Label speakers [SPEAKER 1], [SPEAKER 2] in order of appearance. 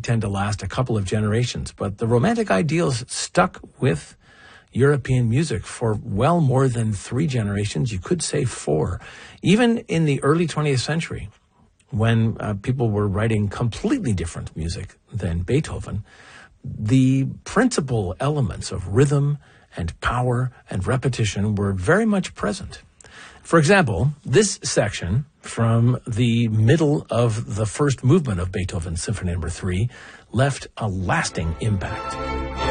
[SPEAKER 1] tend to last a couple of generations, but the Romantic ideals stuck with European music for well more than 3 generations. You could say 4. Even in the early 20th century, when people were writing completely different music than Beethoven, the principal elements of rhythm and power and repetition were very much present. For example, this section from the middle of the first movement of Beethoven's Symphony No. 3 left a lasting impact.